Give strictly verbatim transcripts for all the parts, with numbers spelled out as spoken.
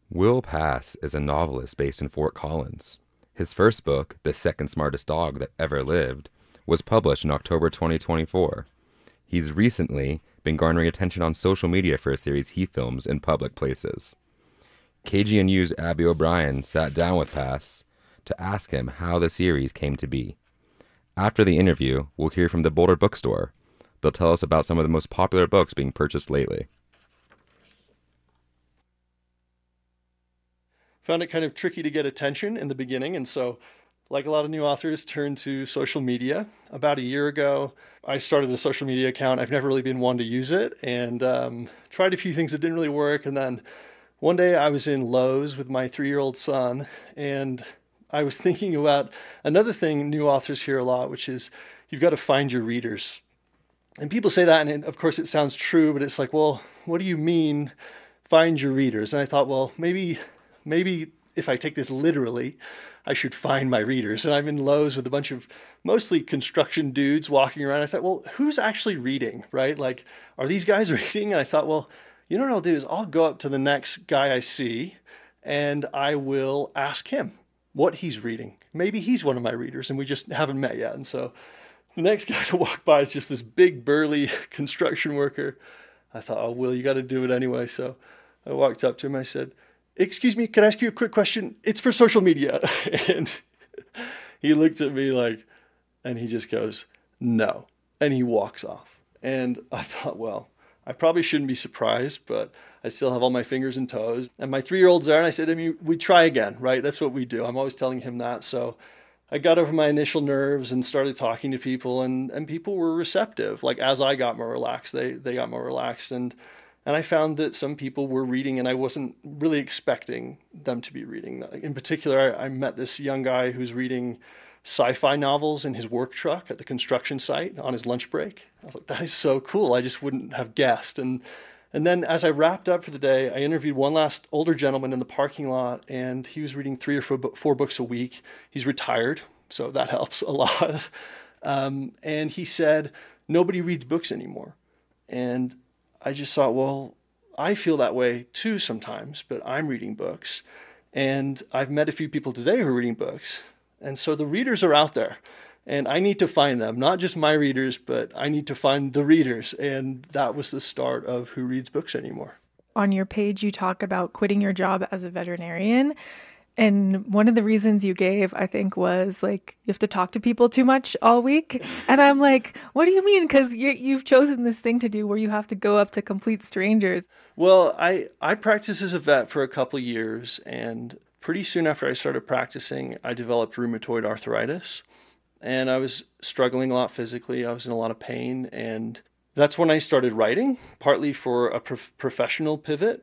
Will Pass is a novelist based in Fort Collins. His first book, The Second Smartest Dog That Ever Lived, was published in October twenty twenty-four. He's recently been garnering attention on social media for a series he films in public places. K G N U's Abby O'Brien sat down with Pass to ask him how the series came to be. After the interview, we'll hear from the Boulder Bookstore. They'll tell us about some of the most popular books being purchased lately. Found it kind of tricky to get attention in the beginning, and so, like a lot of new authors, turned to social media. About a year ago, I started a social media account. I've never really been one to use it, and um, tried a few things that didn't really work. And then one day I was in Lowe's with my three-year-old son, and I was thinking about another thing new authors hear a lot, which is you've got to find your readers. And people say that, and it, of course it sounds true, but it's like, well, what do you mean find your readers? And I thought, well, maybe... Maybe if I take this literally, I should find my readers. And I'm in Lowe's with a bunch of mostly construction dudes walking around. I thought, well, who's actually reading, right? Like, are these guys reading? And I thought, well, you know what I'll do is I'll go up to the next guy I see and I will ask him what he's reading. Maybe he's one of my readers and we just haven't met yet. And so the next guy to walk by is just this big burly construction worker. I thought, oh, Will, you got to do it anyway. So I walked up to him. I said, excuse me, can I ask you a quick question? It's for social media. And he looked at me like, and he just goes, no. And he walks off. And I thought, well, I probably shouldn't be surprised, but I still have all my fingers and toes. And my three-year-old's there, and I said, I mean, we try again, right? That's what we do. I'm always telling him that. So I got over my initial nerves and started talking to people, and, and people were receptive. Like, as I got more relaxed, they, they got more relaxed. And And I found that some people were reading, and I wasn't really expecting them to be reading. In particular, I, I met this young guy who's reading sci-fi novels in his work truck at the construction site on his lunch break. I was like, that is so cool. I just wouldn't have guessed. And and then as I wrapped up for the day, I interviewed one last older gentleman in the parking lot, and he was reading three or four, four books a week. He's retired, so that helps a lot. Um, and he said, nobody reads books anymore. And I just thought, well, I feel that way too sometimes, but I'm reading books. And I've met a few people today who are reading books. And so the readers are out there. And I need to find them, not just my readers, but I need to find the readers. And that was the start of Who Reads Books Anymore. On your page, you talk about quitting your job as a veterinarian. And one of the reasons you gave, I think, was like, you have to talk to people too much all week. And I'm like, what do you mean? Because you've chosen this thing to do where you have to go up to complete strangers. Well, I, I practiced as a vet for a couple of years. And pretty soon after I started practicing, I developed rheumatoid arthritis. And I was struggling a lot physically. I was in a lot of pain. And that's when I started writing, partly for a prof- professional pivot.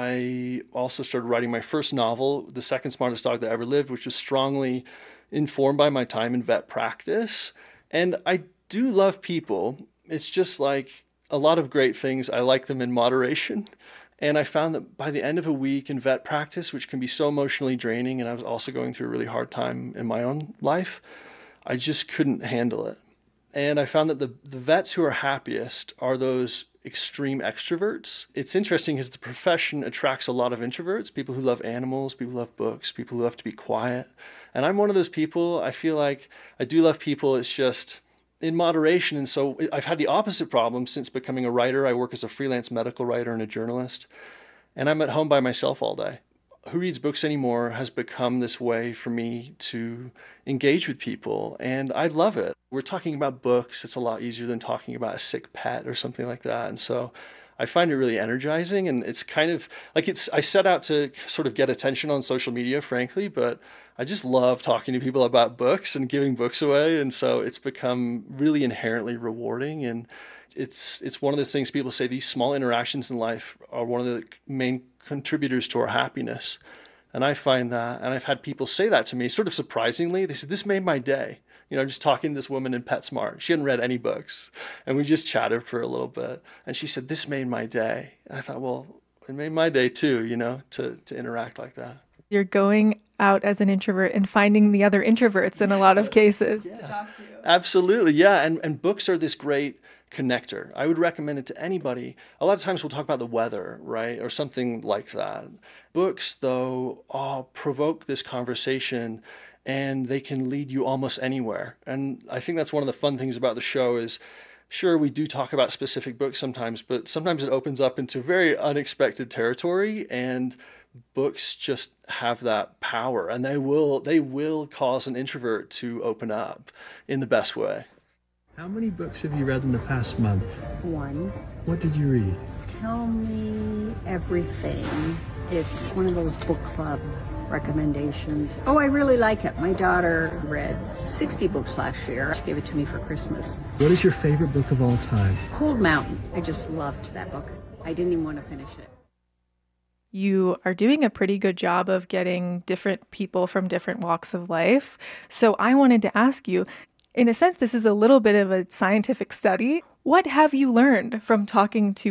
I also started writing my first novel, The Second Smartest Dog That Ever Lived, which was strongly informed by my time in vet practice. And I do love people. It's just like a lot of great things. I like them in moderation. And I found that by the end of a week in vet practice, which can be so emotionally draining, and I was also going through a really hard time in my own life, I just couldn't handle it. And I found that the, the vets who are happiest are those extreme extroverts. It's interesting because the profession attracts a lot of introverts, people who love animals, people who love books, people who love to be quiet. And I'm one of those people. I feel like I do love people. It's just in moderation. And so I've had the opposite problem since becoming a writer. I work as a freelance medical writer and a journalist, and I'm at home by myself all day. Who Reads Books Anymore has become this way for me to engage with people, and I love it. We're talking about books. It's a lot easier than talking about a sick pet or something like that. And so I find it really energizing, and it's kind of like it's, I set out to sort of get attention on social media, frankly, but I just love talking to people about books and giving books away. And so it's become really inherently rewarding. And it's, it's one of those things people say, these small interactions in life are one of the main contributors to our happiness. And I find that, and I've had people say that to me sort of surprisingly. They said, this made my day. You know, just talking to this woman in PetSmart. She hadn't read any books. And we just chatted for a little bit. And she said, this made my day. And I thought, well, it made my day too, you know, to, to interact like that. You're going out as an introvert and finding the other introverts in a lot of cases Yeah. to talk to you. Absolutely, yeah. And, and books are this great connector. I would recommend it to anybody. A lot of times we'll talk about the weather, right? Or something like that. Books, though, oh, provoke this conversation and they can lead you almost anywhere. And I think that's one of the fun things about the show is, sure, we do talk about specific books sometimes, but sometimes it opens up into very unexpected territory, and books just have that power, and they will they will cause an introvert to open up in the best way. How many books have you read in the past month? One. What did you read? Tell Me Everything. It's one of those book club recommendations. Oh, I really like it. My daughter read sixty books last year. She gave it to me for Christmas. What is your favorite book of all time? Cold Mountain. I just loved that book. I didn't even want to finish it. You are doing a pretty good job of getting different people from different walks of life. So I wanted to ask you, in a sense, this is a little bit of a scientific study. What have you learned from talking to